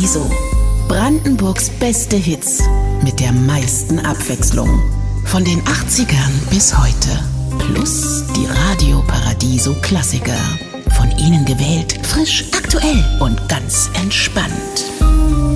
Paradiso. Brandenburgs beste Hits mit der meisten Abwechslung. Von den 80ern bis heute. Plus die Radio Paradiso Klassiker. Von Ihnen gewählt, frisch, aktuell und ganz entspannt.